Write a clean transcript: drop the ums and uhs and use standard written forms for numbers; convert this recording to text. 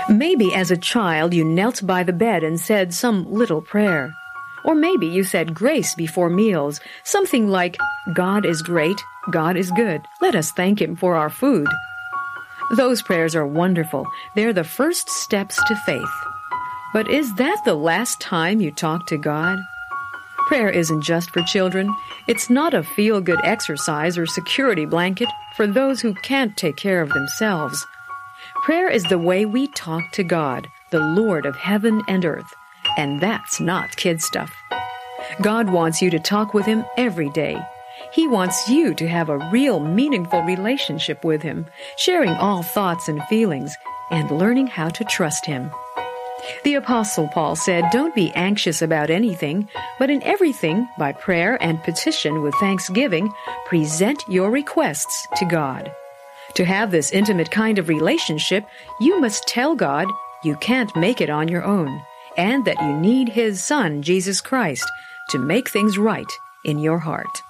Maybe as a child you knelt by the bed and said some little prayer. Or maybe you said grace before meals, something like, God is great, God is good, let us thank Him for our food. Those prayers are wonderful. They're the first steps to faith. But is that the last time you talk to God? Prayer isn't just for children. It's not a feel-good exercise or security blanket for those who can't take care of themselves. Prayer is the way we talk to God, the Lord of heaven and earth. And that's not kid stuff. God wants you to talk with Him every day. He wants you to have a real, meaningful relationship with Him, sharing all thoughts and feelings, and learning how to trust Him. The Apostle Paul said, "Don't be anxious about anything, but in everything, by prayer and petition with thanksgiving, present your requests to God." To have this intimate kind of relationship, you must tell God you can't make it on your own, and that you need His Son, Jesus Christ, to make things right in your heart.